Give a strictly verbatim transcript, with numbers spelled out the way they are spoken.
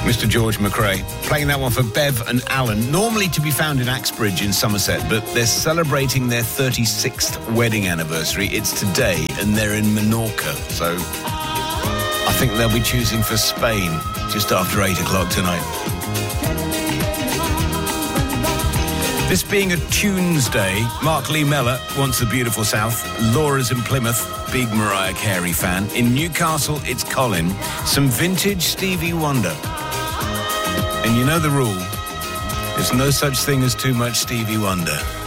Mister George McRae, playing that one for Bev and Alan, normally to be found in Axbridge in Somerset, but they're celebrating their thirty-sixth wedding anniversary. It's today, and they're in Menorca, so I think they'll be choosing for Spain just after eight o'clock tonight. This being a Tuesday, Mark Lee Mellor wants the beautiful South. Laura's in Plymouth, big Mariah Carey fan. In Newcastle, it's Colin. Some vintage Stevie Wonder. And you know the rule. There's no such thing as too much Stevie Wonder.